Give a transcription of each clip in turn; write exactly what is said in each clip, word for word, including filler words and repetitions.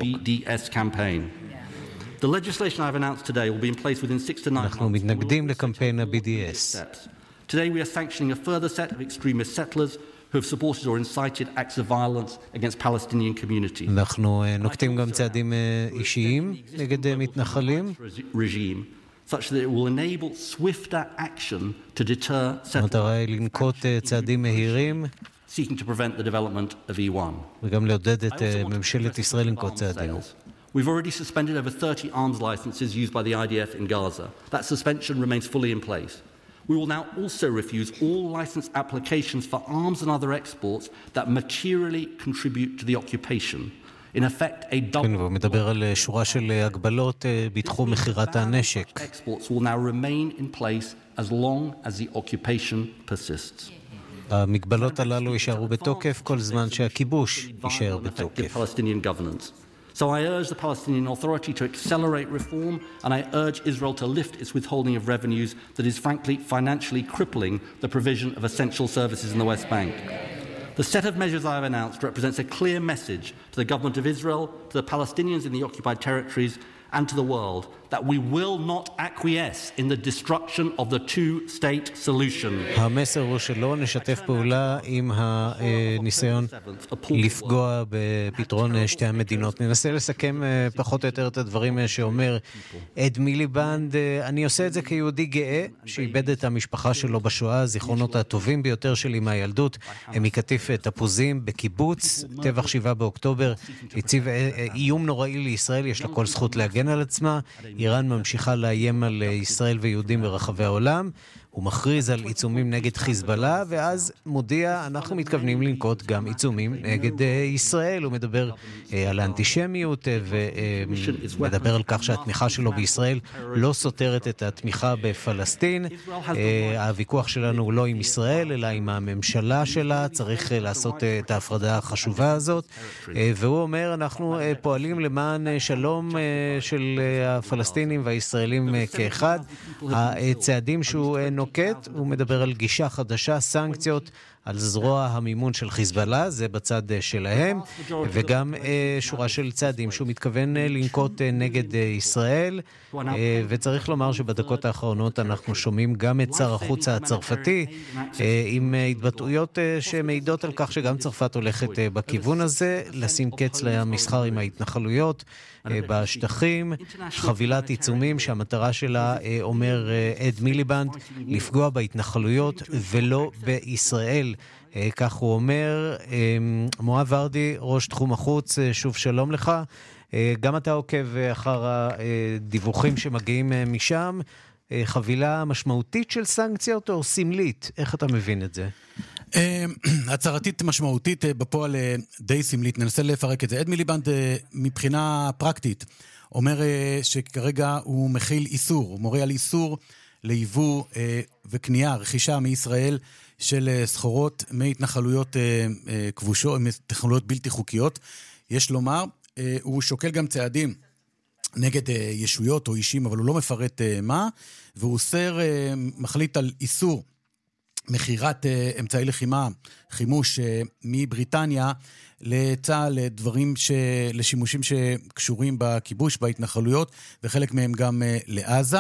B D S campaign. The legislation I've announced today will be in place within six to nine months. אנחנו מתנגדים לקמפיין ה-B D S. Today we are sanctioning a further set of extremist settlers who have supported or incited acts of violence against Palestinian community. אנחנו נוקטים גם צעדים אישיים נגד מתנחלים. Regime, such that it will enable swifter action to deter settlers. המטרה היא לנקוט צעדים מהירים. Seeking to prevent the development of E one. וגם לעודד את ממשלת ישראל לנקוט צעדים. We've already suspended over thirty arms licenses used by the I D F in Gaza. That suspension remains fully in place. We will now also refuse all license applications for arms and other exports that materially contribute to the occupation. In effect, a double... הוא מדבר על שורה של הגבלות בתחום מחירת הנשק. Exports will now remain in place as long as the occupation persists. המגבלות הללו יישארו בתוקף כל זמן שהכיבוש יישאר בתוקף. So I urge the Palestinian Authority to accelerate reform, and I urge Israel to lift its withholding of revenues that is frankly financially crippling the provision of essential services in the West Bank. The set of measures I have announced represents a clear message to the government of Israel, to the Palestinians in the occupied territories, and to the world that we will not acquiesce in the destruction of the two-state solution. המסר הוא שלא נשתף פעולה עם הניסיון לפגוע בפתרון שתי המדינות. ננסה לסכם פחות או יותר את הדברים שאומר אד מיליבנד. אני עושה את זה כיהודי גאה שאיבד את המשפחה שלו בשואה. הזיכרונות הטובים ביותר שלי מהילדות הם מקטיף תפוזים בקיבוץ. טבח שבעה באוקטובר הציב איום נוראי לישראל, יש לה כל זכות להגן על עצמה. איראן ממשיכה לאיים על ישראל ויהודים ברחבי העולם. הוא מכריז על עיצומים נגד חיזבאללה, ואז מודיע, אנחנו מתכוונים לנקוט גם עיצומים נגד ישראל. הוא מדבר על האנטישמיות ומדבר על כך שהתמיכה שלו בישראל לא סותרת את התמיכה בפלסטין. הוויכוח שלנו הוא לא עם ישראל, אלא עם הממשלה שלה. צריך לעשות את ההפרדה החשובה הזאת. והוא אומר, אנחנו פועלים למען שלום של הפלסטינים והישראלים כאחד. הצעדים שהוא נוקט, הוא מדבר על גישה חדשה, סנקציות על זרוע המימון של חיזבאללה, זה בצד שלהם, וגם שורה של צעדים שהוא מתכוון לנקוט נגד ישראל, וצריך לומר שבדקות האחרונות אנחנו שומעים גם את שר החוץ הצרפתי, עם התבטאויות שמעידות על כך שגם צרפת הולכת בכיוון הזה, לשים קץ למסחר עם ההתנחלויות בשטחים, חבילת עיצומים שהמטרה שלה, אומר אד מיליבנד, לפגוע בהתנחלויות ולא בישראל. כך הוא אומר. מואב ורדי, ראש תחום החוץ, שוב שלום לך. גם אתה עוקב אחר הדיווחים שמגיעים משם. חבילה משמעותית של סנקציות או סמלית? איך אתה מבין את זה? הצהרתית משמעותית, בפועל די סמלית. ננסה לפרק את זה. אד מיליבנד מבחינה פרקטית אומר שכרגע הוא מכיל איסור, הוא מורה על איסור ליבוא וקנייה, רכישה מישראל של סחורות מהתנחלויות כבושות, מהתנחלויות בלתי חוקיות. יש לומר, הוא שוקל גם צעדים נגד ישויות או אישים, אבל הוא לא מפרט מה, והוא אוסר, מחליט על איסור מחירת אמצעי לחימה, חימוש מבריטניה לצה"ל, לדברים ש... לשימושים שקשורים בכיבוש, בהתנחלויות, וחלק מהם גם לעזה.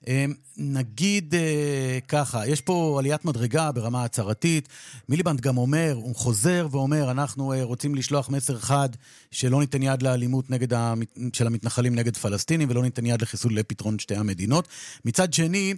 נגיד ככה, יש פה עליית מדרגה ברמה הצהרתית. מיליבנד גם אומר, הוא חוזר ואומר, אנחנו רוצים לשלוח מסר אחד שלא ניתן יד לאלימות נגד המת... של המתנחלים נגד פלסטינים, ולא ניתן יד לחיסול לפתרון שתי המדינות. מצד שני,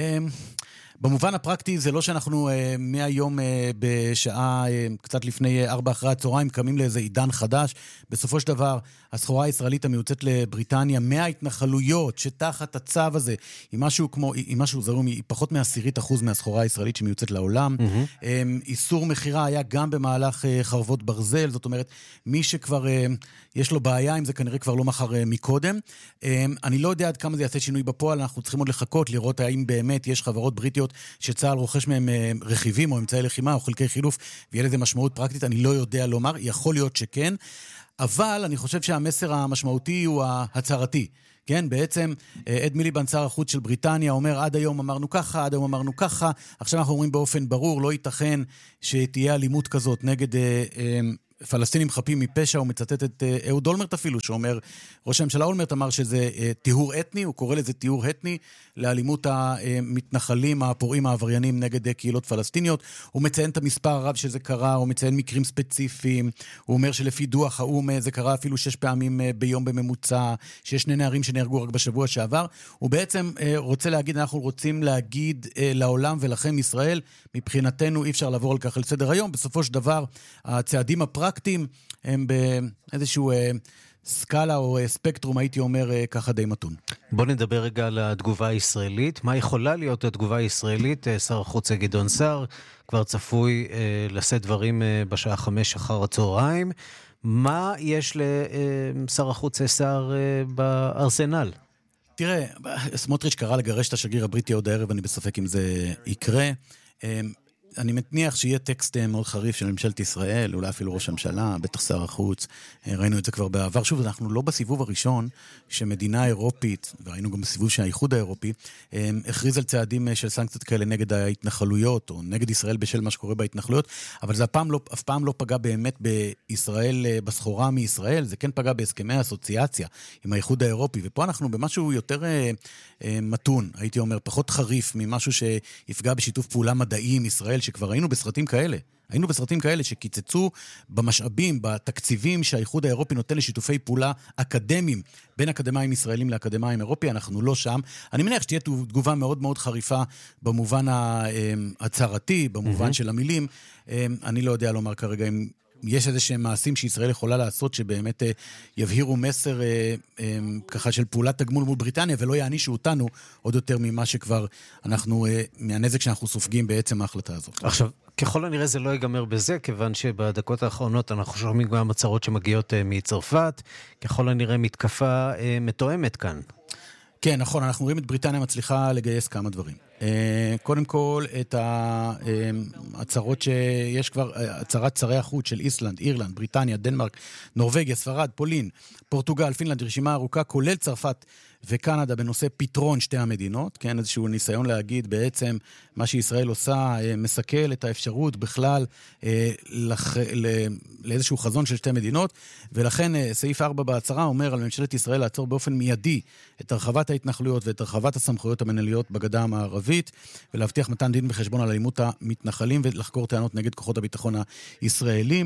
במובן הפרקטי זה לא שאנחנו אה, מהיום אה, בשעה אה, קצת לפני ארבע אחרי הצהריים קמים לאיזה עידן חדש. בסופו של דבר הסחורה הישראלית המיוצאת לבריטניה מההתנחלויות שתחת הצו הזה היא משהו כמו, היא משהו זרום, היא פחות מעשירית אחוז מהסחורה הישראלית שמיוצאת לעולם. Mm-hmm. אה, איסור מחירה היה גם במהלך אה, חרבות ברזל, זאת אומרת מי שכבר אה, יש לו בעיה עם זה כנראה כבר לא מחר אה, מקודם. אה, אני לא יודע עד כמה זה יעשה שינוי בפועל, אנחנו צריכים עוד לחכות לראות האם באמת יש חברות בריטיות שצה"ל רוכש מהם רכיבים או אמצעי לחימה או חלקי חילוף, ויהיה לזה משמעות פרקטית, אני לא יודע לומר, יכול להיות שכן, אבל אני חושב שהמסר המשמעותי הוא ההצהרתי. כן, בעצם אד מיליבנד, שר החוץ של בריטניה, אומר עד היום אמרנו ככה, עד היום אמרנו ככה, עכשיו אנחנו אומרים באופן ברור, לא ייתכן שתהיה אלימות כזאת נגד פלסטינים חפים מפשע, הוא מצטט את אהוד אולמרט אפילו, שאומר, ראש הממשלה אולמרט אמר שזה טיהור אתני, הוא קורא לזה טיהור אתני, לאלימות המתנחלים, הפורעים העבריינים נגד קהילות פלסטיניות, הוא מציין את המספר הרב שזה קרה, הוא מציין מקרים ספציפיים, הוא אומר שלפי דוח האו"ם זה קרה אפילו שש פעמים ביום בממוצע, שיש שני נערים שנהרגו רק בשבוע שעבר, הוא בעצם רוצה להגיד, אנחנו רוצים להגיד לעולם ולכם ישראל, מבחינתנו אי אפשר לעבור על כך על סדר היום, בסופו של דבר הצעדים הפרקטיים הם באיזשהו סקאלה או ספקטרום, הייתי אומר ככה די מתון. בוא נדבר רגע על התגובה הישראלית. מה יכולה להיות התגובה הישראלית? שר החוץ גדעון סער כבר צפוי לשאת דברים בשעה חמש אחר הצהריים. מה יש לשר החוץ סער בארסנל? תראה, סמוטריץ' קרא לגרש את השגריר הבריטי עוד הערב, אני בספק אם זה יקרה. אני מניח שיהיה טקסט מאוד חריף של ממשלת ישראל, אולי אפילו ראש הממשלה, בטח שר החוץ, ראינו את זה כבר בעבר. שוב, אנחנו לא בסיבוב הראשון שמדינה אירופית, וראינו גם בסיבוב של האיחוד האירופי, הכריז על צעדים של סנקציות כאלה נגד ההתנחלויות, או נגד ישראל בשל מה שקורה בהתנחלויות, אבל זה אף פעם לא, אף פעם לא פגע באמת בישראל, בסחורה מישראל, זה כן פגע בהסכמי האסוציאציה עם האיחוד האירופי, ופה אנחנו במשהו יותר מתון, הייתי אומר, פחות חריף ממשהו שיפגע בשיתוף פעולה מדעי עם ישראל, שכבר היינו בסרטים כאלה. היינו בסרטים כאלה שקיצצו במשאבים, בתקציבים שהאיחוד האירופי נותן לשיתופי פעולה אקדמיים, בין אקדמיים ישראלים לאקדמיים אירופי, אנחנו לא שם. אני מניח שתהיה תגובה מאוד מאוד חריפה במובן ההצהרתי, במובן של המילים. אני לא יודע לומר כרגע אם יש איזה שהם מעשים שישראל יכולה לעשות שבאמת יבהירו מסר ככה של פעולת תגמול מול בריטניה ולא יענישו אותנו עוד יותר ממה שכבר אנחנו, מהנזק שאנחנו סופגים בעצם ההחלטה הזאת. עכשיו, ככל הנראה זה לא ייגמר בזה, כיוון שבדקות האחרונות אנחנו שומעים גם הצהרות שמגיעות מצרפת, ככל הנראה מתקפה מתואמת כאן. כן, נכון, אנחנו רואים את בריטניה מצליחה לגייס כמה דברים. קודם כל, את ההצהרות שיש כבר, הצהרת שרי החוץ של איסלנד, אירלנד, בריטניה, דנמרק, נורווגיה, ספרד, פולין, פורטוגל, פינלנד, רשימה ארוכה, כולל צרפת וקנדה בנושא פתרון שתי המדינות, כן, איזשהו ניסיון להגיד בעצם מה שישראל עושה, מסכל את האפשרות בכלל לח... לאיזשהו חזון של שתי מדינות, ולכן סעיף ארבע בהצהרה אומר על ממשלת ישראל לעצור באופן מיידי את הרחבת ההתנחלויות ואת הרחבת הסמכויות המנהליות בגדה המערבית, ולהבטיח מתן דין בחשבון על אלימות המתנחלים ולחקור טענות נגד כוחות הביטחון הישראלים.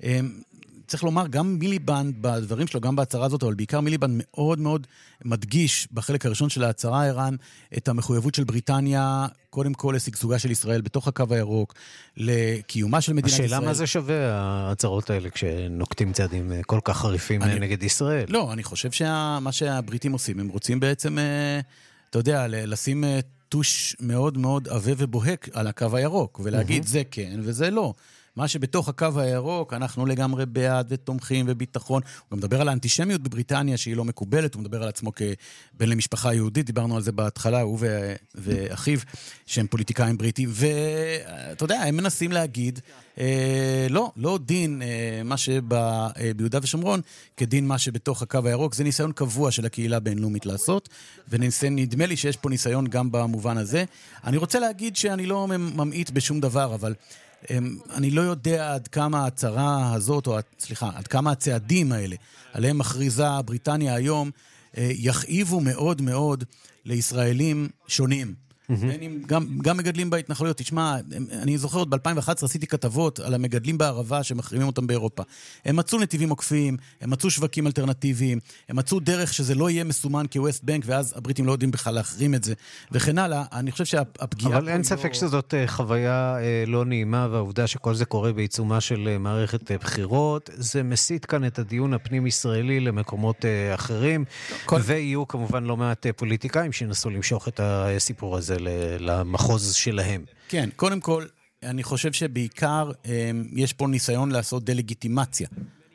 צריך לומר, גם מיליבנד בדברים שלו, גם בהצהרה הזאת, אבל בעיקר מיליבנד מאוד מאוד מדגיש בחלק הראשון של ההצהרה, איראן, את המחויבות של בריטניה, קודם כל לסגסוגה של ישראל בתוך הקו הירוק, לקיומה של מדינת ישראל. השאלה מה זה שווה ההצהרות האלה כשנוקטים צעדים כל כך חריפים אני... נגד ישראל? לא, אני חושב שמה שהבריטים עושים, הם רוצים בעצם, אתה יודע, לשים טוש מאוד מאוד עבה ובוהק על הקו הירוק, ולהגיד זה כן וזה לא. מה שבתוך הקו הירוק, אנחנו לגמרי בעד ותומכים וביטחון. הוא גם מדבר על האנטישמיות בבריטניה, שהיא לא מקובלת, הוא מדבר על עצמו כבן למשפחה יהודית, דיברנו על זה בהתחלה, הוא ואחיו, שהם פוליטיקאים בריטים, ואתה יודע, הם מנסים להגיד, אה, לא, לא דין אה, מה שביהודה ושומרון, כדין מה שבתוך הקו הירוק, זה ניסיון קבוע של הקהילה הבינלאומית לעשות, ונדמה לי שיש פה ניסיון גם במובן הזה. אני רוצה להגיד שאני לא ממעיט בשום דבר, אבל אני לא יודע עד כמה ההצהרה הזאת, או סליחה, עד כמה הצעדים האלה, עליהם מכריזה בריטניה היום, יכאיבו מאוד מאוד לישראלים שונים. גם, גם מגדלים בהתנחלויות. תשמע, אני זוכר עוד ב-אלפיים ואחת עשרה עשיתי כתבות על המגדלים בערבה שמחרימים אותם באירופה. הם מצאו נתיבים עוקפים, הם מצאו שווקים אלטרנטיביים, הם מצאו דרך שזה לא יהיה מסומן כווסט בנק, ואז הבריטים לא יודעים בכלל להחרים את זה, וכן הלאה. אני חושב שהפגיעה... אבל אין ספק שזאת חוויה לא נעימה, והעובדה שכל זה קורה בעיצומה של מערכת בחירות, זה מסית כאן את הדיון הפנים-ישראלי למקומות אחרים, ויהיו כמובן לא מעט פוליטיקאים שינסו למשוך את הסיפור הזה למחוז שלהם. כן, קודם כל, אני חושב שבעיקר יש פה ניסיון לעשות דלגיטימציה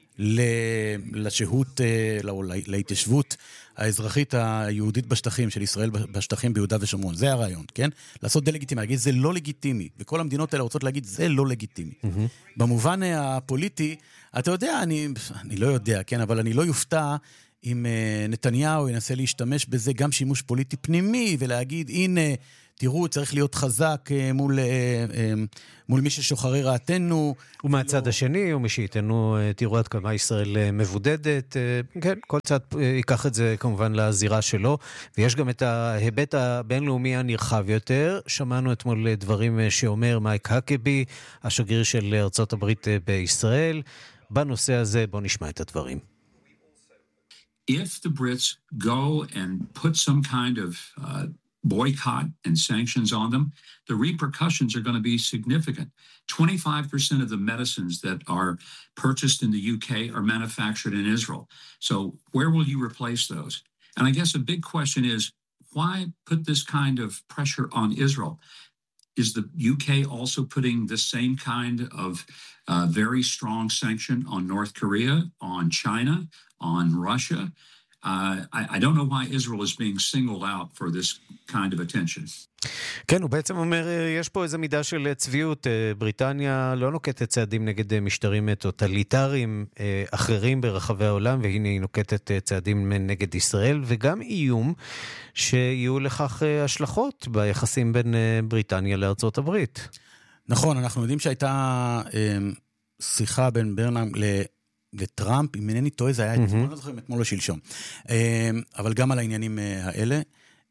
לשהות, להתיישבות האזרחית היהודית בשטחים של ישראל בשטחים ביהודה ושומרון. זה הרעיון, כן? לעשות דלגיטימציה, להגיד זה לא לגיטימי, וכל המדינות האלה רוצות להגיד זה לא לגיטימי. במובן הפוליטי, אתה יודע, אני, אני לא יודע, כן? אבל אני לא יופתע אם נתניהו ינסה להשתמש בזה גם שימוש פוליטי פנימי, ולהגיד, הנה, תראו, צריך להיות חזק מול, מול מי ששוחרי רעתנו. ומהצד השני, ומי שאיתנו, תראו עד כמה ישראל מבודדת. כן, כל צד ייקח את זה כמובן לזירה שלו. ויש גם את ההיבט הבינלאומי הנרחב יותר. שמענו אתמול דברים שאומר מייק הקבי, השגריר של ארצות הברית בישראל. בנושא הזה בוא נשמע את הדברים. If the Brits go and put some kind of uh, boycott and sanctions on them, the repercussions are going to be significant. twenty-five percent of the medicines that are purchased in the U K are manufactured in Israel. So where will you replace those? And I guess a big question is, why put this kind of pressure on Israel? Is the U K also putting the same kind of uh, very strong sanction on North Korea, on China, on Russia? Uh, I, I don't know why Israel is being singled out for this kind of attention. כן, הוא בעצם אומר, יש פה איזו מידה של צביעות. בריטניה לא נוקטת צעדים נגד משטרים טוטליטריים אחרים ברחבי העולם, והנה היא נוקטת צעדים נגד ישראל, וגם איום שיהיו לכך השלכות ביחסים בין בריטניה לארצות הברית. נכון, אנחנו יודעים שהייתה שיחה בין ברנם ל... לטראמפ, אם אינני טועה, זה היה אתמול, אני לא זוכר אם אתמול או שלשום. אבל גם על העניינים האלה,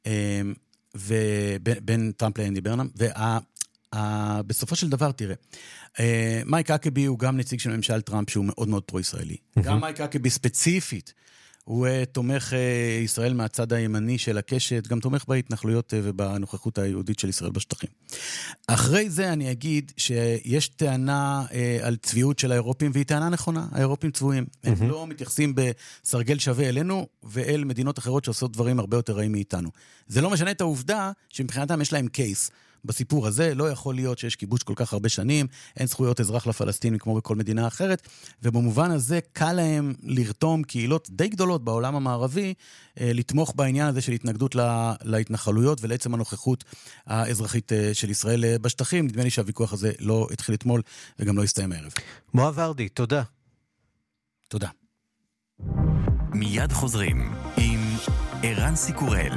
ובין טראמפ לאנדי ברנם, ובסופו של דבר, תראה, מייק הקבי הוא גם נציג של ממשל טראמפ, שהוא מאוד מאוד פרו-ישראלי. גם מייק הקבי ספציפית, הוא תומך ישראל מהצד הימני של הקשת, גם תומך בהתנחלויות ובנוכחות היהודית של ישראל בשטחים. אחרי זה אני אגיד שיש טענה על צביעות של האירופים, והיא טענה נכונה, האירופים צבועים. הם לא מתייחסים בסרגל שווה אלינו, ואל מדינות אחרות שעושות דברים הרבה יותר רעים מאיתנו. זה לא משנה את העובדה שמבחינתם יש להם קייס. בסיפור הזה לא יכול להיות שיש כיבוש כל כך הרבה שנים, אין זכויות אזרח לפלסטינים כמו בכל מדינה אחרת, ובמובן הזה קל להם לרתום קהילות די גדולות בעולם המערבי, לתמוך בעניין הזה של התנגדות להתנחלויות ולעצם הנוכחות האזרחית של ישראל בשטחים. נדמה לי שהוויכוח הזה לא התחיל אתמול וגם לא הסתיים הערב. מואב ורדי, תודה. תודה. מיד חוזרים עם ערן סיקורל.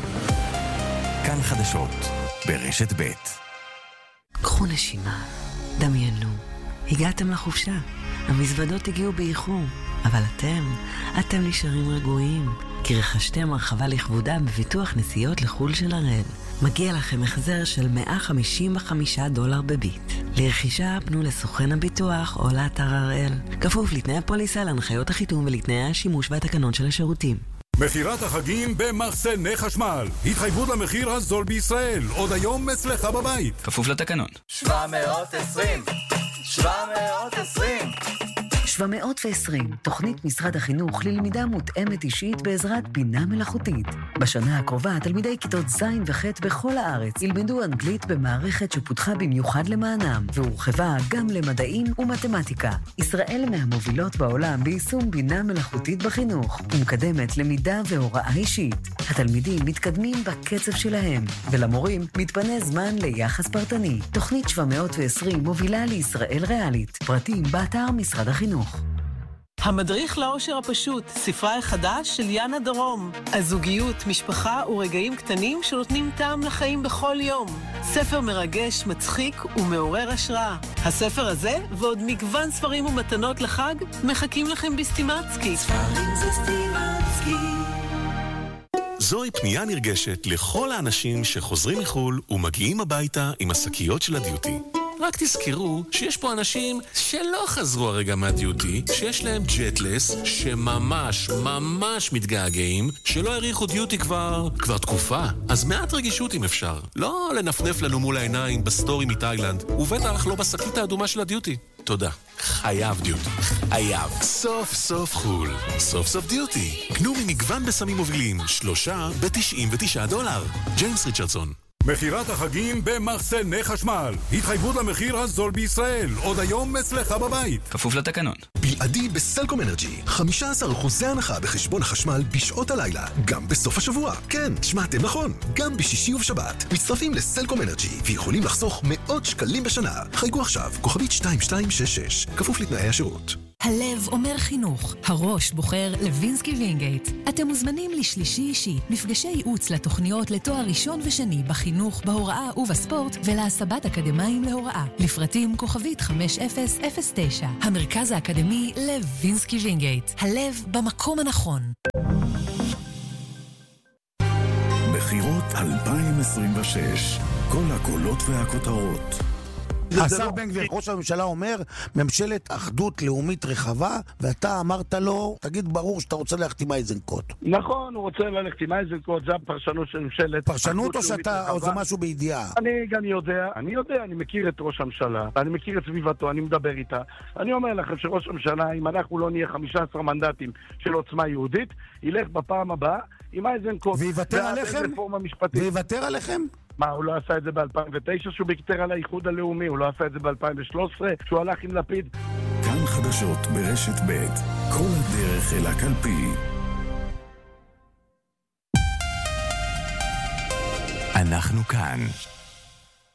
כאן חדשות. ברשת ב'. קחו נשימה, דמיינו, הגעתם לחופשה, המזוודות הגיעו באיחור, אבל אתם, אתם נשארים רגועים, כי רכשתם הרחבה לכבודה בביטוח נסיעות לחול של הראל. מגיע לכם החזר של מאה חמישים וחמישה דולר בביט. לרכישה פנו לסוכן הביטוח או לאתר הראל. כפוף לתנאי הפוליסה, להנחיות החיתום ולתנאי השימוש והתקנון של השירותים. מחירת החגים במחסני חשמל. התחייבות למחיר הזול בישראל. עוד היום אצלך בבית. כפוף לתקנון. שבע מאות ועשרים. שבע מאות ועשרים. שבע מאות ועשרים, תוכנית משרד החינוך ללמידה מותאמת אישית בעזרת בינה מלאכותית. בשנה הקרובה, תלמידי כיתות ז' וח' בכל הארץ ילמדו אנגלית במערכת שפותחה במיוחד למענם, והורחבה גם למדעים ומתמטיקה. ישראל מהמובילות בעולם ביישום בינה מלאכותית בחינוך, ומקדמת למידה והוראה אישית. התלמידים מתקדמים בקצב שלהם, ולמורים מתפנה זמן ליחס פרטני. תוכנית שבע מאות ועשרים מובילה לישראל ריאלית. פרטים באתר משרד החינוך. המדריך לאושר הפשוט, ספרה החדש של יאנה דרום. הזוגיות, משפחה ורגעים קטנים שנותנים טעם לחיים בכל יום. ספר מרגש, מצחיק ומעורר השראה. הספר הזה ועוד מגוון ספרים ומתנות לחג מחכים לכם בסטימצקי. ספרים זה סטימצקי. זוהי פנייה נרגשת לכל האנשים שחוזרים מחול ומגיעים הביתה עם השקיות של הדיוטי. רק תזכרו שיש פה אנשים שלא חזרו הרגע מהדיוטי, שיש להם ג'טלס, שממש ממש מתגעגעים, שלא הריחו דיוטי כבר, כבר תקופה. אז מעט רגישות אם אפשר. לא לנפנף לנו מול העיניים בסטורי מתאילנד, ובטח לא בשקית האדומה של הדיוטי. תודה. חייב דיוטי. חייב. סוף סוף חול. סוף סוף דיוטי. קנו ממגוון בסמים מובילים, שלושה ב-תשעים ותשעה דולר. ג'יימס ריצ'רדסון. מחירת החגים במחסני חשמל. התחייבות למחיר הזול בישראל. עוד היום אצלך בבית. כפוף לתקנון. בלעדי בסלקום אנרג'י. חמישה עשר אחוז הנחה בחשבון החשמל בשעות הלילה. גם בסוף השבוע. כן, שמעתם נכון. גם בשישי ובשבת. מצטרפים לסלקום אנרג'י ויכולים לחסוך מאות שקלים בשנה. חייגו עכשיו. כוכבית שתיים שתיים שש שש. כפוף לתנאי השירות. הלב אומר חינוך, הראש בוחר לוינסקי וינגייט. אתם מוזמנים לשלישי אישי, מפגשי ייעוץ לתוכניות לתואר ראשון ושני בחינוך, בהוראה ובספורט, ולהסבת אקדמיים להוראה. לפרטים כוכבית חמש אפס אפס תשע. המרכז האקדמי לוינסקי וינגייט. הלב במקום הנכון. בחירות אלפיים עשרים ושש. כל הקולות והכותרות. השר בן גביר, ראש הממשלה אומר, ממשלת אחדות לאומית רחבה, ואתה אמרת לו, תגיד ברור שאתה רוצה ללכת עם איזנקוט. נכון, הוא רוצה ללכת עם איזנקוט, זה הפרשנות של ממשלת פרשנות או שאתה, או זה משהו בידיעה? אני גם יודע, אני יודע, אני מכיר את ראש הממשלה, אני מכיר את סביבתו, אני מדבר איתה. אני אומר לכם שראש הממשלה, אם אנחנו לא נהיה חמישה עשר מנדטים של עוצמה יהודית, ילך בפעם הבאה עם איזנקוט. ויוותר עליכם? ויוותר עליכם? מה, הוא לא עשה את זה ב-אלפיים ותשע שהוא ביקטר על האיחוד הלאומי? הוא לא עשה את זה ב-אלפיים ושלוש עשרה שהוא הלך עם לפיד? כאן חדשות ברשת ב', כל הדרך אל הקלפי. אנחנו כאן.